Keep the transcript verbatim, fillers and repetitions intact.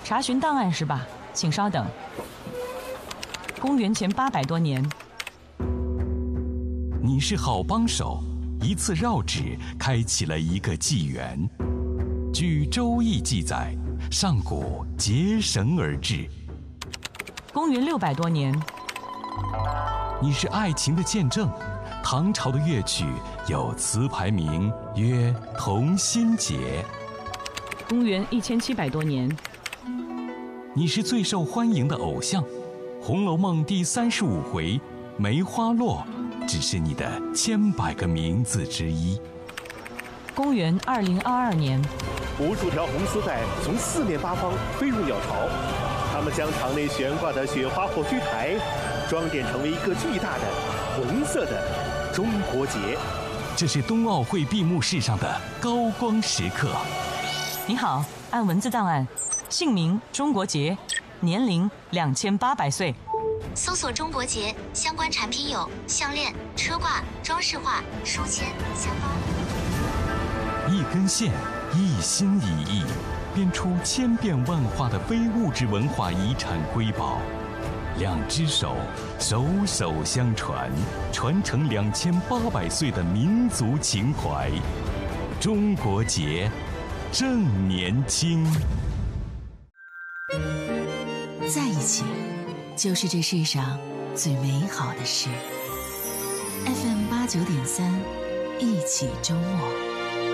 查询档案是吧？请稍等。公元前八百多年， 你是好帮手，一次绕指开启了一个纪元。据《周易》记载，上古结绳而治。 公元六百多年， 你是爱情的见证。唐朝的乐曲有词牌名曰《同心结》。 公元一千七百多年， 你是最受欢迎的偶像，《红楼梦》第三十五回梅花落只是你的千百个名字之一。 公元二零二二年， 无数条红丝带从四面八方飞入鸟巢，它们将场内悬挂的雪花火炬台装点成为一个巨大的红色的中国结。 这是冬奥会闭幕式上的高光时刻。 你好，按文字档案，姓名中国结，年龄两千八百岁。 搜索中国结相关产品有项链、车挂、装饰画、书签、香包。 一根线，一心一意，编出千变万化的非物质文化遗产瑰宝。两只手，手手相传，传承两千八百岁的民族情怀。中国结，正年轻。 在一起，就是这世上最美好的事。F M 八九点三，一起周末。